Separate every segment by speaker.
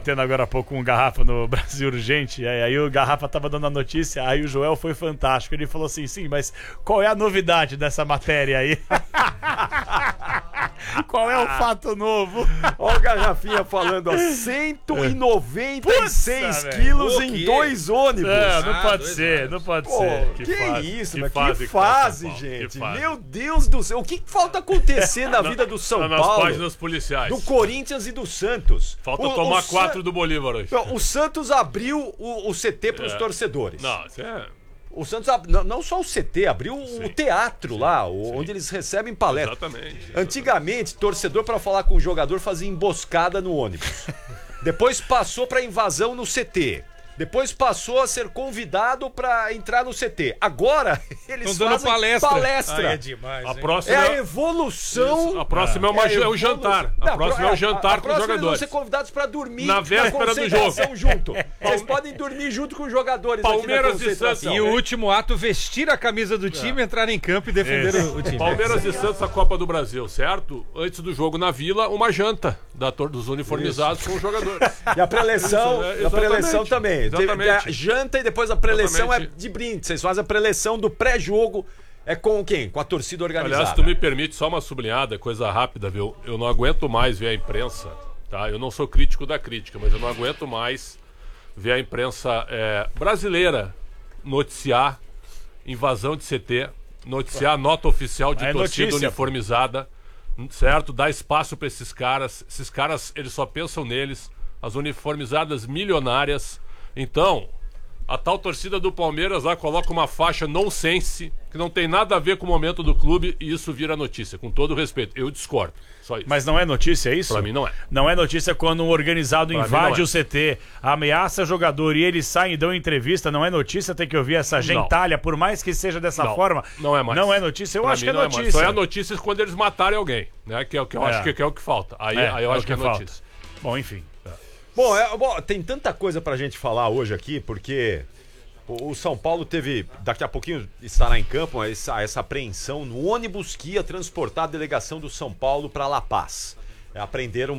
Speaker 1: debatendo agora há pouco com o Garrafa no Brasil Urgente, aí o Garrafa tava dando a notícia, aí o Joel foi fantástico. Ele falou assim, sim, mas qual é a novidade dessa matéria aí? Qual é o fato novo?
Speaker 2: Olha o Garrafinha falando, ó, 196 quilos em 2 ônibus.
Speaker 1: Não pode ser, não pode ser.
Speaker 2: Que isso, mas que
Speaker 1: fase,
Speaker 2: gente. Meu Deus do céu, o que falta acontecer na vida do São
Speaker 3: nas
Speaker 2: Paulo?
Speaker 3: páginas policiais.
Speaker 2: Do Corinthians e do Santos.
Speaker 3: Falta tomar 4 do Bolívar hoje.
Speaker 2: O Santos abriu o CT para os torcedores.
Speaker 3: Não, isso é...
Speaker 2: O Santos, não só o CT, abriu o teatro lá, onde eles recebem palestra.
Speaker 3: Exatamente.
Speaker 2: Antigamente, torcedor para falar com o jogador fazia emboscada no ônibus. Depois passou para invasão no CT. Depois passou a ser convidado para entrar no CT. Agora, eles fazem palestra.
Speaker 4: É demais,
Speaker 3: A próxima
Speaker 2: é a evolução.
Speaker 3: Isso. A próxima é o jantar. A próxima é o jantar com os jogadores.
Speaker 2: Eles vão ser convidados para dormir
Speaker 3: na véspera do jogo.
Speaker 2: Junto. Eles podem dormir junto com os jogadores.
Speaker 3: Palmeiras e Santos.
Speaker 4: E o último ato, vestir a camisa do time, entrar em campo e defender o time.
Speaker 3: Palmeiras e Santos, a Copa do Brasil, certo? Antes do jogo na Vila, uma janta dos uniformizados com os jogadores.
Speaker 2: E a preleção, também.
Speaker 3: Exatamente.
Speaker 2: Janta e depois a preleção é de brinde. Vocês fazem a preleção do pré-jogo. É com quem? Com a torcida organizada.
Speaker 3: Aliás, se tu me permite só uma sublinhada, coisa rápida, viu? Eu não aguento mais ver a imprensa, tá? Eu não sou crítico da crítica, mas eu não aguento mais ver a imprensa brasileira noticiar invasão de CT, noticiar a nota oficial de torcida uniformizada, certo? Dar espaço para esses caras. Esses caras, eles só pensam neles. As uniformizadas milionárias. Então, a tal torcida do Palmeiras lá coloca uma faixa nonsense, que não tem nada a ver com o momento do clube, e isso vira notícia, com todo respeito. Eu discordo, só isso.
Speaker 1: Mas não é notícia, é isso?
Speaker 3: Pra mim não é.
Speaker 1: Não é notícia quando um organizado invade o CT, ameaça jogador e eles saem e dão entrevista, não é notícia ter que ouvir essa gentalha, por mais que seja dessa forma.
Speaker 3: Não é mais.
Speaker 1: Não é notícia, eu acho que é notícia.
Speaker 3: Só é notícia quando eles matarem alguém, né? Que é o que eu acho que é o que falta. Aí eu acho que é notícia.
Speaker 1: Bom, enfim.
Speaker 2: Bom, tem tanta coisa pra gente falar hoje aqui, porque o São Paulo teve, daqui a pouquinho estará em campo, essa apreensão no ônibus que ia transportar a delegação do São Paulo para La Paz. Apreenderam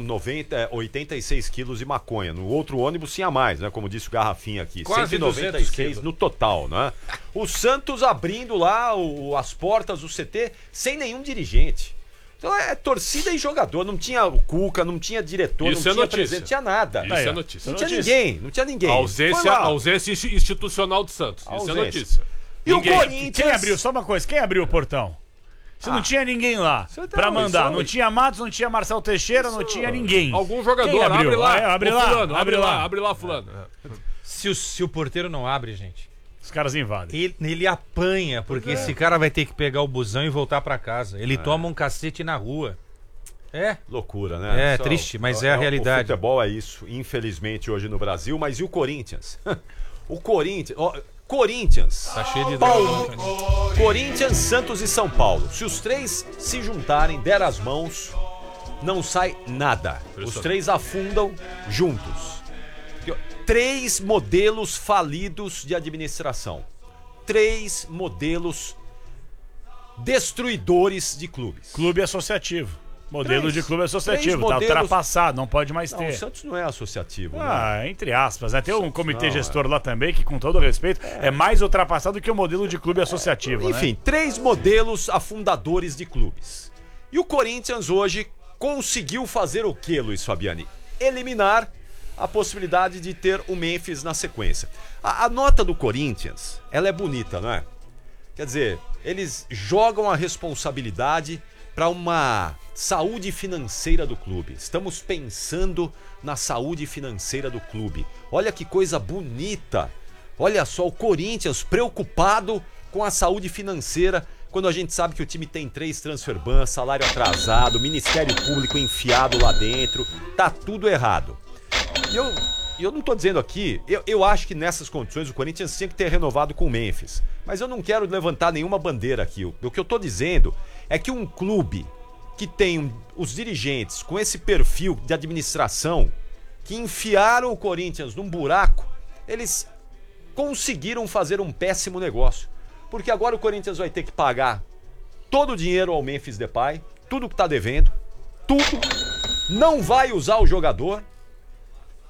Speaker 2: 86 quilos de maconha. No outro ônibus tinha mais, né? Como disse o Garrafinha aqui.
Speaker 4: Quase
Speaker 2: 196 no total, né? O Santos abrindo lá as portas do CT sem nenhum dirigente. Então é torcida e jogador, não tinha o Cuca, não tinha diretor,
Speaker 3: isso
Speaker 2: não tinha presidente, não tinha nada.
Speaker 3: Isso é notícia.
Speaker 2: Não tinha ninguém.
Speaker 3: Ausência institucional do Santos. Isso é notícia.
Speaker 2: E o Corinthians...
Speaker 1: Quem abriu? Só uma coisa, quem abriu o portão? Se não tinha ninguém lá pra mandar, não tinha Matos, não tinha Marcelo Teixeira, não tinha ninguém.
Speaker 3: Algum jogador, abre lá.
Speaker 1: Abre lá,
Speaker 3: fulano.
Speaker 4: Se o porteiro não abre, gente...
Speaker 1: Os caras invadem.
Speaker 4: Ele apanha, porque esse cara vai ter que pegar o busão e voltar pra casa. Ele toma um cacete na rua.
Speaker 2: Loucura, né?
Speaker 4: É triste, mas é a realidade.
Speaker 2: O futebol é isso, infelizmente, hoje no Brasil. Mas e o Corinthians? O Corinthians... Corinthians...
Speaker 4: Tá cheio de drama.
Speaker 2: Corinthians, Santos e São Paulo. Se os três se juntarem, der as mãos, não sai nada. Os três afundam juntos. 3 modelos falidos de administração. 3 modelos destruidores de clubes.
Speaker 1: Clube associativo. Modelo de clube associativo. Tá ultrapassado, não pode mais ter.
Speaker 2: O Santos não é associativo. Né?
Speaker 1: Entre aspas. Tem um comitê gestor lá também que, com todo respeito, é mais ultrapassado do que o modelo de clube associativo.
Speaker 2: Enfim, 3 modelos afundadores de clubes. E o Corinthians hoje conseguiu fazer o quê, Luiz Fabiani? Eliminar a possibilidade de ter o Memphis na sequência. A nota do Corinthians, ela é bonita, não é? Quer dizer, eles jogam a responsabilidade para uma saúde financeira do clube. Estamos pensando na saúde financeira do clube. Olha que coisa bonita. Olha só, o Corinthians preocupado com a saúde financeira, quando a gente sabe que o time tem 3 transfer bans, salário atrasado, Ministério Público enfiado lá dentro. Tá tudo errado. E eu não tô dizendo aqui, eu acho que nessas condições o Corinthians tinha que ter renovado com o Memphis. Mas eu não quero levantar nenhuma bandeira aqui. O que eu tô dizendo é que um clube que tem os dirigentes com esse perfil de administração, que enfiaram o Corinthians num buraco, eles conseguiram fazer um péssimo negócio. Porque agora o Corinthians vai ter que pagar todo o dinheiro ao Memphis Depay, tudo que tá devendo, tudo. Não vai usar o jogador.